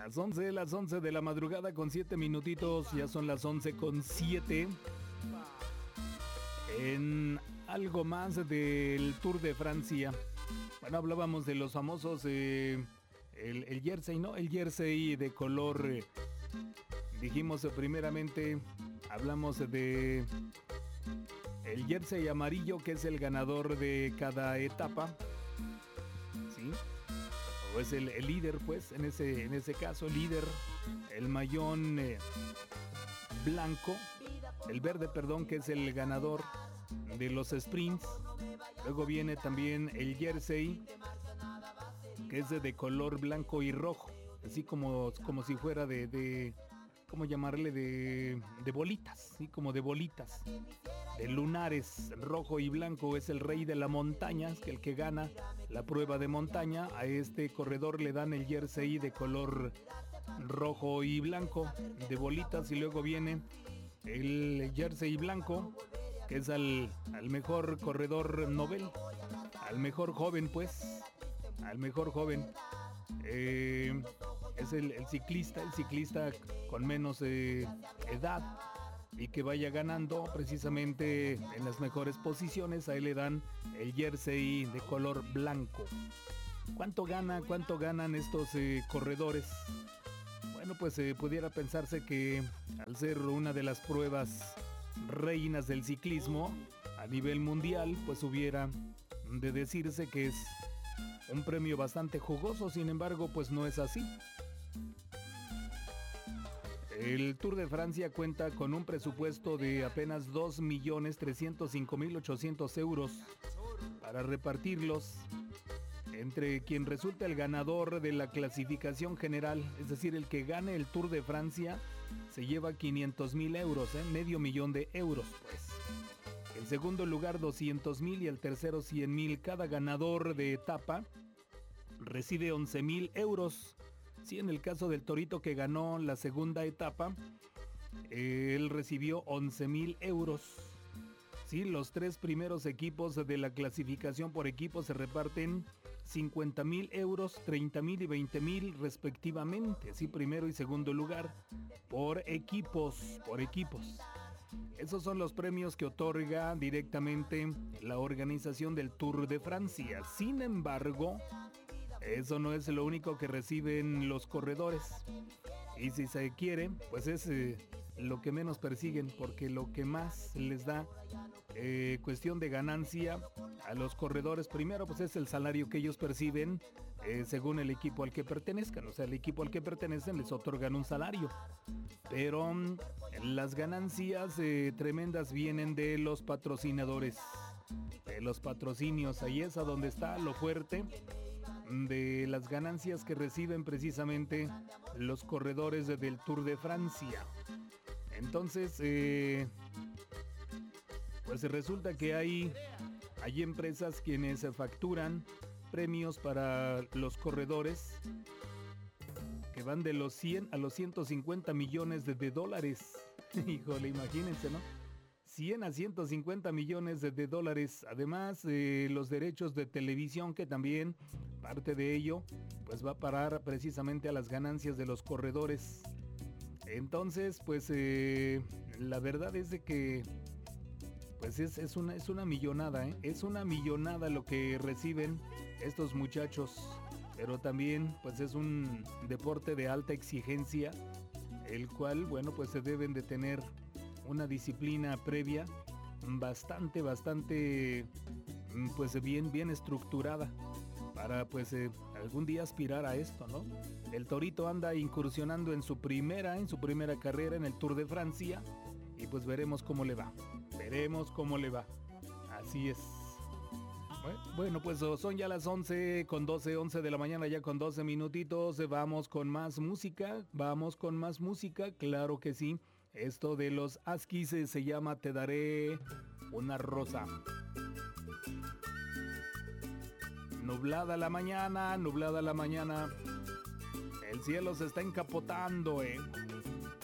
Las 11 de la madrugada con 7 minutitos, ya son las 11 con 7. En algo más del Tour de Francia. Bueno, hablábamos de los famosos, el jersey, ¿no? El jersey de color, dijimos primeramente, hablamos de el jersey amarillo, que es el ganador de cada etapa, ¿sí? O es el líder, pues, en ese caso, líder. El mayón blanco, el verde, perdón, que es el ganador de los sprints. Luego viene también el jersey, que es de color blanco y rojo, así como si fuera de ¿cómo llamarle? De bolitas, ¿sí? Como de bolitas, de lunares. Rojo y blanco es el rey de la montaña, es que el que gana la prueba de montaña. A este corredor le dan el jersey de color rojo y blanco, de bolitas. Y luego viene el jersey blanco, que es al mejor corredor Nobel, al mejor joven, pues, al mejor joven. Es el ciclista con menos edad y que vaya ganando precisamente en las mejores posiciones. A él le dan el jersey de color blanco. ¿Cuánto ganan estos corredores? Bueno, pues pudiera pensarse que al ser una de las pruebas reinas del ciclismo a nivel mundial, pues hubiera de decirse que es un premio bastante jugoso. Sin embargo, pues no es así. El Tour de Francia cuenta con un presupuesto de apenas 2.305.800 euros para repartirlos entre quien resulta el ganador de la clasificación general. Es decir, el que gane el Tour de Francia se lleva 500.000 euros, medio millón de euros, pues. El segundo lugar 200.000 y el tercero 100.000. Cada ganador de etapa recibe 11.000 euros. Sí, en el caso del Torito, que ganó la segunda etapa, él recibió 11.000 euros. Sí, los tres primeros equipos de la clasificación por equipo se reparten 50.000 euros, 30.000 y 20.000 respectivamente. Sí, primero y segundo lugar por equipos. Esos son los premios que otorga directamente la organización del Tour de Francia. Sin embargo, eso no es lo único que reciben los corredores. Y si se quiere, pues es lo que menos persiguen, porque lo que más les da cuestión de ganancia a los corredores, primero, pues es el salario que ellos perciben según el equipo al que pertenezcan. O sea, el equipo al que pertenecen les otorgan un salario. Pero las ganancias tremendas vienen de los patrocinadores, de los patrocinios. Ahí es a donde está lo fuerte de las ganancias que reciben precisamente los corredores del Tour de Francia. Entonces, pues resulta que hay empresas quienes facturan premios para los corredores que van de los 100 a los 150 millones de dólares. Híjole, imagínense, ¿no? 100 a 150 millones de dólares. Además, los derechos de televisión, que también parte de ello pues va a parar precisamente a las ganancias de los corredores. Entonces, pues la verdad es de que pues es una millonada, es una millonada lo que reciben estos muchachos. Pero también pues es un deporte de alta exigencia, el cual, bueno, pues se deben de tener una disciplina previa bastante pues bien estructurada para pues algún día aspirar a esto, ¿no? El Torito anda incursionando en su primera carrera en el Tour de Francia y pues veremos cómo le va. Así es. Bueno, pues son ya las 11 de la mañana, ya con 12 minutitos. Vamos con más música, claro que sí. Esto de los Askis se llama Te daré una rosa. Nublada la mañana. El cielo se está encapotando,